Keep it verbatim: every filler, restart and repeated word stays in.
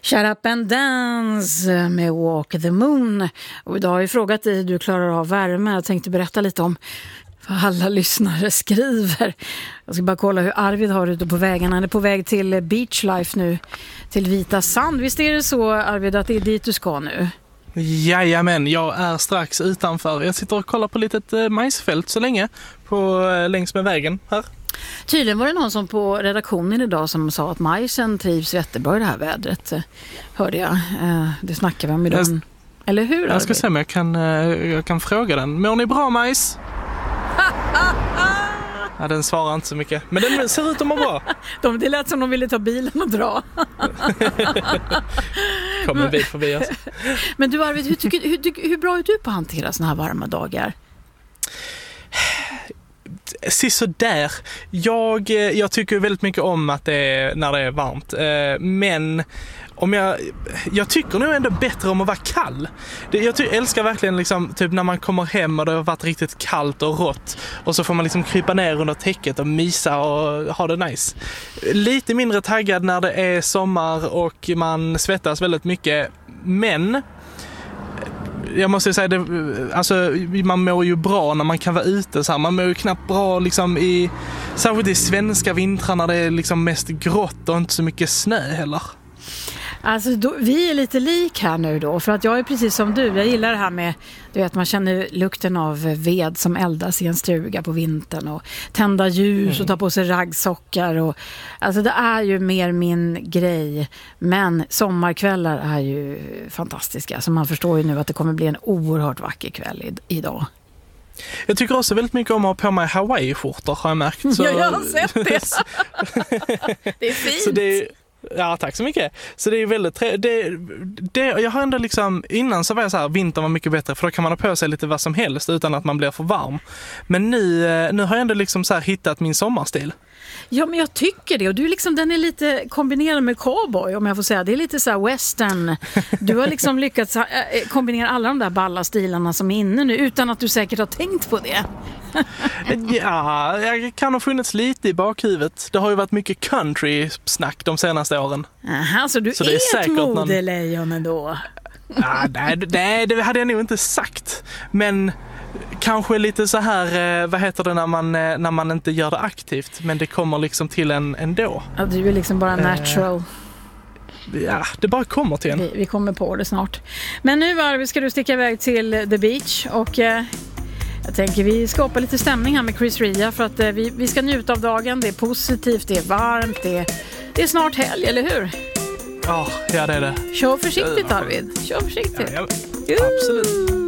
Shut up and dance med Walk the Moon. Och idag har jag frågat dig hur du klarar av värme. Jag tänkte berätta lite om vad alla lyssnare skriver. Jag ska bara kolla hur Arvid har det ute på vägen. Han är på väg till Beach Life nu, till Vita Sand. Visst är det så, Arvid, att det är dit du ska nu? Jajamän, jag är strax utanför. Jag sitter och kollar på litet eh, majsfält så länge på, eh, längs med vägen här. Tydligen var det någon som på redaktionen idag som sa att majsen trivs jättebra i det här vädret. Hörde jag. Eh, det snackar vi om idag. Jag, Eller hur? Jag ska se om jag kan, eh, jag kan fråga den. Mår ni bra, majs? Ja, den svarar inte så mycket. Men den ser ut att må bra. De, det lät som de ville ta bilen och dra. Kommer en bil förbi oss. Men du, Arvid, hur, tycker, hur, hur bra är du på att hantera såna här varma dagar? Så där. Jag, jag tycker väldigt mycket om att det är, när det är varmt. Men om jag, jag tycker nog ändå bättre om att vara kall. Jag ty, älskar verkligen liksom, typ när man kommer hem och det har varit riktigt kallt och rått. Och så får man liksom krypa ner under täcket och mysa och ha det nice. Lite mindre taggad när det är sommar och man svettas väldigt mycket. Men jag måste säga det, alltså, man mår ju bra när man kan vara ute så här. Man mår ju knappt bra liksom i, särskilt i svenska vintrar när det är liksom mest grått och inte så mycket snö heller. Alltså då, vi är lite lik här nu då, för att jag är precis som du. Jag gillar det här med, du vet, man känner lukten av ved som eldas i en stuga på vintern och tända ljus mm. och ta på sig raggsockar och, alltså det är ju mer min grej. Men sommarkvällar är ju fantastiska, så man förstår ju nu att det kommer bli en oerhört vacker kväll i, idag. Jag tycker också väldigt mycket om att ha på mig Hawaii-skjortor, har jag märkt. Så... Ja, jag har sett det. Det är fint. Så det är... Ja, tack så mycket. Så det är väldigt tre- det, det, jag har ändå liksom, innan så var jag så här, vintern var mycket bättre för då kan man ha på sig lite vad som helst utan att man blir för varm. Men nu, nu har jag ändå liksom så här hittat min sommarstil. Ja, men jag tycker det. Och du liksom, den är lite kombinerad med cowboy, om jag får säga. Det är lite så här western. Du har liksom lyckats kombinera alla de där balla stilarna som är inne nu utan att du säkert har tänkt på det. Ja, jag kan ha funnits lite i bakhuvudet. Det har ju varit mycket country-snack de senaste åren. Aha, så du så är, är ett modelejon någon... då? Ja, nej, nej, det hade jag nog inte sagt. Men kanske lite så här, vad heter det när man, när man inte gör det aktivt, men det kommer liksom till en ändå. Ja, du är liksom bara natural. Eh, ja, det bara kommer till en. Vi, vi kommer på det snart. Men nu, Arvid, ska du sticka iväg till The Beach och... Eh, jag tänker vi skapar lite stämning här med Chris Ria för att eh, vi, vi ska njuta av dagen. Det är positivt, det är varmt, det är, det är snart helg, eller hur? Oh, ja, det är det. Kör försiktigt, Arvid. Kör försiktigt. Ja, ja, absolut.